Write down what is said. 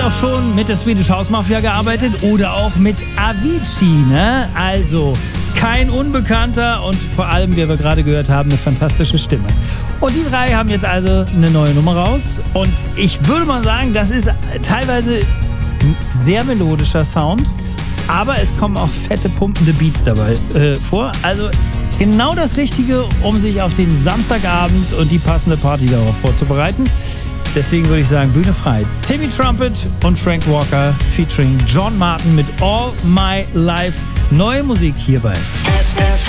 auch schon mit der Swedish House Mafia gearbeitet oder auch mit Avicii, ne? Also kein Unbekannter und vor allem, wie wir gerade gehört haben, eine fantastische Stimme. Und die drei haben jetzt also eine neue Nummer raus und ich würde mal sagen, das ist teilweise ein sehr melodischer Sound, aber es kommen auch fette, pumpende Beats dabei vor. Also genau das Richtige, um sich auf den Samstagabend und die passende Party darauf vorzubereiten. Deswegen würde ich sagen, Bühne frei. Timmy Trumpet und Frank Walker featuring John Martin mit All My Life. Neue Musik hierbei.